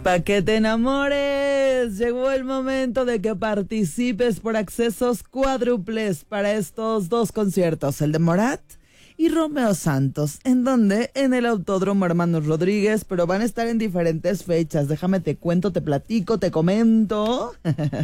Pa' que te enamores, llegó el momento de que participes por accesos cuádruples para estos dos conciertos, el de Morat y Romeo Santos. ¿En dónde? En el Autódromo Hermanos Rodríguez, pero van a estar en diferentes fechas. Déjame te cuento, te platico, te comento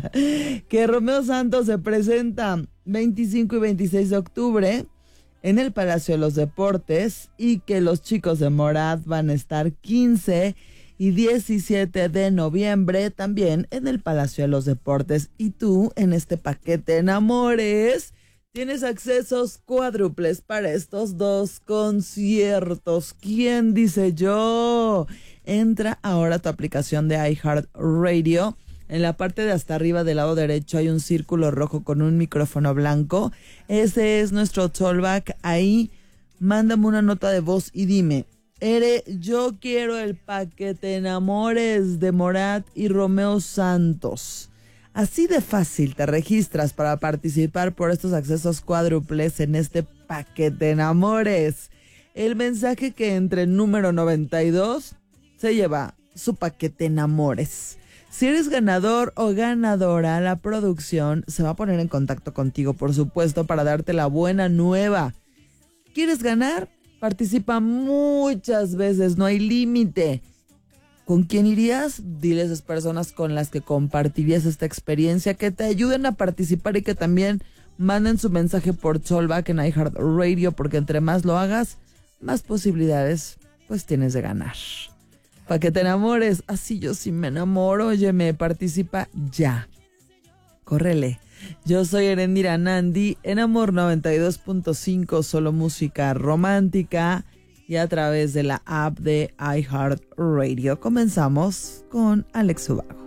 que Romeo Santos se presenta 25 y 26 de octubre en el Palacio de los Deportes y que los chicos de Morat van a estar 15 y 17 de noviembre también en el Palacio de los Deportes. Y tú, en este paquete Enamores, tienes accesos cuádruples para estos dos conciertos. ¿Quién dice yo? Entra ahora a tu aplicación de iHeartRadio. En la parte de hasta arriba del lado derecho hay un círculo rojo con un micrófono blanco. Ese es nuestro tollback. Ahí mándame una nota de voz y dime: yo quiero el paquete Enamores de Morat y Romeo Santos. Así de fácil te registras para participar por estos accesos cuádruples en este paquete Enamores. El mensaje que entre el número 92 se lleva su paquete Enamores. Si eres ganador o ganadora, la producción se va a poner en contacto contigo, por supuesto, para darte la buena nueva. ¿Quieres ganar? Participa muchas veces, no hay límite. ¿Con quién irías? Dile a esas personas con las que compartirías esta experiencia que te ayuden a participar y que también manden su mensaje por Tollback en iHeartRadio, porque entre más lo hagas, más posibilidades pues tienes de ganar. Para que te enamores, así yo sí me enamoro. Óyeme, participa ya. Córrele. Yo soy Erendira Nandi en Amor 92.5, solo música romántica y a través de la app de iHeartRadio. Comenzamos con Alex Ubago.